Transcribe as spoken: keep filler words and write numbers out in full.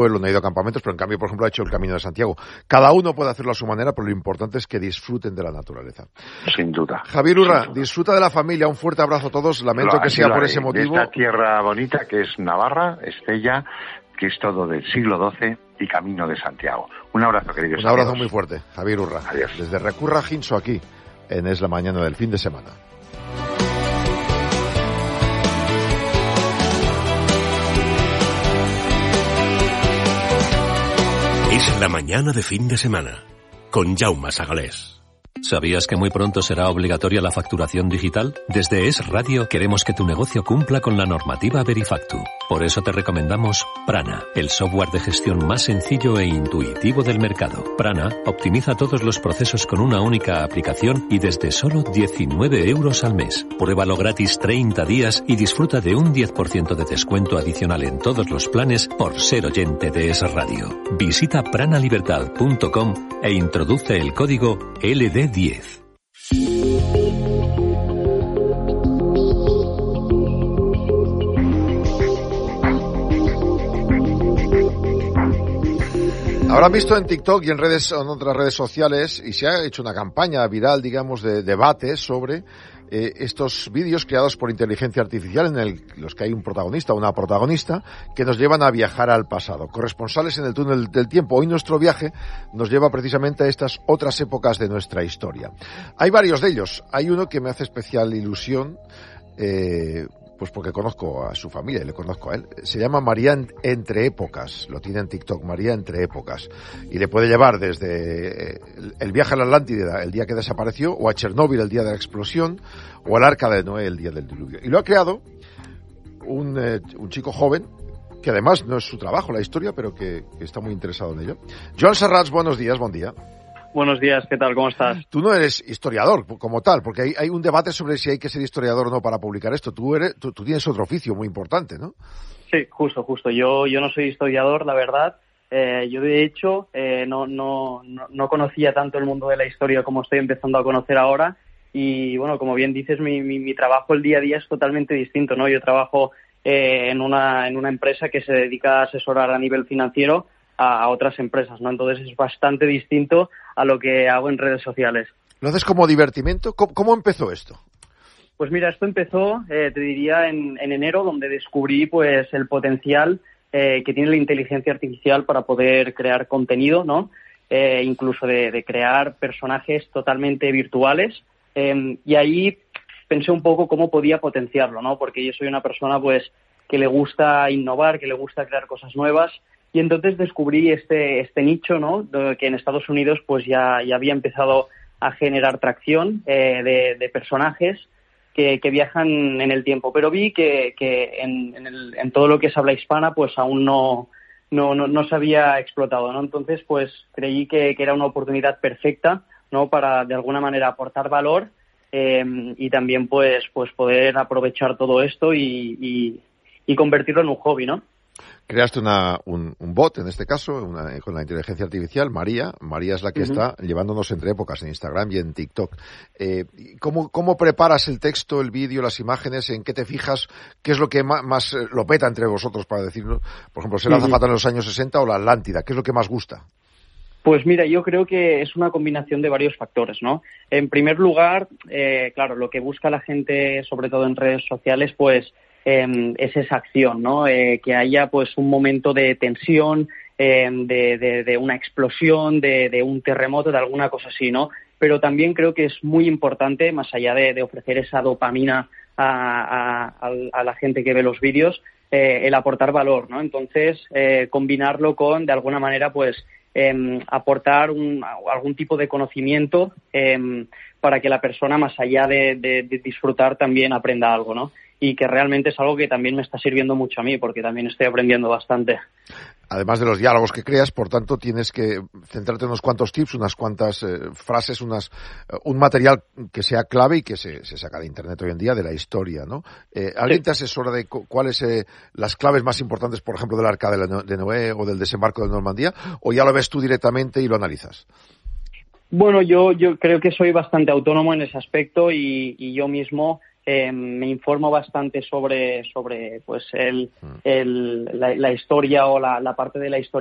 pueblo, no ha ido a campamentos, pero en cambio, por ejemplo, ha hecho el Camino de Santiago. Cada uno puede hacerlo a su manera, pero lo importante es que disfruten de la naturaleza. Sin duda. Javier Urra, disfruta de la familia, un fuerte abrazo a todos, lamento lo, que sea por hay, ese motivo. De esta tierra bonita que es Navarra, Estella, que es todo del siglo doce y Camino de Santiago. Un abrazo, queridos Un abrazo amigos. muy fuerte, Javier Urra. Adiós. Desde Recurra Ginso, aquí, en Es la Mañana del fin de semana. Es la mañana de fin de semana, con Jaume Sagalés. ¿Sabías que muy pronto será obligatoria la facturación digital? Desde Es Radio queremos que tu negocio cumpla con la normativa Verifactu. Por eso te recomendamos Prana, el software de gestión más sencillo e intuitivo del mercado. Prana optimiza todos los procesos con una única aplicación y desde solo diecinueve euros al mes. Pruébalo gratis treinta días y disfruta de un diez por ciento de descuento adicional en todos los planes por ser oyente de Es Radio. Visita pranalibertad punto com e introduce el código L D diez. Habrán visto en TikTok y en redes, en otras redes sociales, y se ha hecho una campaña viral, digamos, de debate sobre eh, estos vídeos creados por inteligencia artificial en el, los que hay un protagonista o una protagonista que nos llevan a viajar al pasado. Corresponsales en el túnel del tiempo. Hoy nuestro viaje nos lleva precisamente a estas otras épocas de nuestra historia. Hay varios de ellos. Hay uno que me hace especial ilusión, eh, pues porque conozco a su familia y le conozco a él. Se llama María Entre Épocas, lo tiene en TikTok, María Entre Épocas. Y le puede llevar desde el viaje a la Atlántida, el día que desapareció, o a Chernóbil, el día de la explosión, o al Arca de Noé, el día del diluvio. Y lo ha creado un, eh, un chico joven, que además no es su trabajo la historia, pero que, que está muy interesado en ello. Joan Serrats, buenos días, buen día. Buenos días, ¿qué tal? ¿Cómo estás? Tú no eres historiador como tal, porque hay, hay un debate sobre si hay que ser historiador o no para publicar esto. Tú eres, tú, tú tienes otro oficio muy importante, ¿no? Sí, justo, justo. Yo, yo no soy historiador, la verdad. Eh, yo, de hecho, eh, no, no, no, no conocía tanto el mundo de la historia como estoy empezando a conocer ahora. Y, bueno, como bien dices, mi, mi, mi trabajo el día a día es totalmente distinto, ¿no? Yo trabajo eh, en una, en una empresa que se dedica a asesorar a nivel financiero a otras empresas, ¿no? Entonces es bastante distinto a lo que hago en redes sociales. ¿Lo haces como divertimento? ¿Cómo, cómo empezó esto? Pues mira, esto empezó, eh, te diría, en, en enero, donde descubrí pues el potencial eh, que tiene la inteligencia artificial para poder crear contenido, ¿no? Eh, incluso de, de crear personajes totalmente virtuales. Eh, y ahí pensé un poco cómo podía potenciarlo, ¿no? Porque yo soy una persona pues que le gusta innovar, que le gusta crear cosas nuevas. Y entonces descubrí este este nicho, ¿no? Que en Estados Unidos pues ya, ya había empezado a generar tracción eh, de, de personajes que, que viajan en el tiempo. Pero vi que, que en, en, el, en todo lo que es habla hispana pues aún no, no, no, no se había explotado, ¿no? Entonces pues creí que, que era una oportunidad perfecta, ¿no? Para de alguna manera aportar valor eh, y también pues, pues poder aprovechar todo esto y, y, y convertirlo en un hobby, ¿no? Creaste una, un, un bot, en este caso, una, con la inteligencia artificial, María. María es la que uh-huh. está llevándonos entre épocas en Instagram y en TikTok. Eh, ¿cómo, ¿Cómo preparas el texto, el vídeo, las imágenes? ¿En qué te fijas? ¿Qué es lo que más, más lo peta entre vosotros, para decirlo? Por ejemplo, ¿ser uh-huh. azafata en los años sesenta o la Atlántida? ¿Qué es lo que más gusta? Pues mira, yo creo que es una combinación de varios factores, ¿no? En primer lugar, eh, claro, lo que busca la gente, sobre todo en redes sociales, pues Eh, es esa acción, ¿no? Eh, que haya pues un momento de tensión, eh, de, de, de una explosión, de, de un terremoto, de alguna cosa así, ¿no? Pero también creo que es muy importante, más allá de, de ofrecer esa dopamina a, a, a la gente que ve los vídeos, eh, el aportar valor, ¿no? Entonces, eh, combinarlo con, de alguna manera, pues, eh, aportar un, algún tipo de conocimiento eh, para que la persona, más allá de, de, de disfrutar, también aprenda algo, ¿no? Y que realmente es algo que también me está sirviendo mucho a mí, porque también estoy aprendiendo bastante. Además de los diálogos que creas, por tanto, tienes que centrarte en unos cuantos tips, unas cuantas eh, frases, unas uh, un material que sea clave y que se, se saca de Internet hoy en día, de la historia, ¿no? Eh, ¿Alguien sí. te asesora de cu- cuáles eh, las claves más importantes, por ejemplo, del Arca de, la, de Noé o del desembarco de Normandía, o ya lo ves tú directamente y lo analizas? Bueno, yo yo creo que soy bastante autónomo en ese aspecto y, y yo mismo Eh, me informo bastante sobre sobre pues el, el la, la historia o la, la parte de la historia